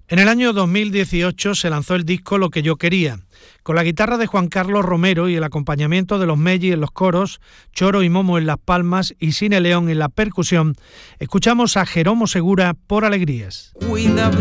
En el año 2018 se lanzó el disco Lo que yo quería, con la guitarra de Juan Carlos Romero y el acompañamiento de los Melli en los coros, Choro y Momo en las palmas y Sine León en la percusión. Escuchamos a Jeromo Segura por Alegrías. Cuida